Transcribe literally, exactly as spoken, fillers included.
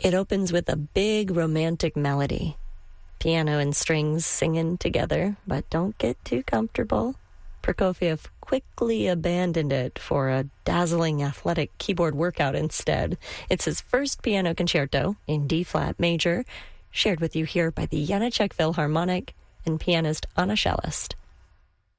It opens with a big romantic melody. Piano and strings singing together, but don't get too comfortable. Prokofiev quickly abandoned it for a dazzling athletic keyboard workout instead. It's his first piano concerto in D-flat major, shared with you here by the Janáček Philharmonic and pianist Anna Cellist.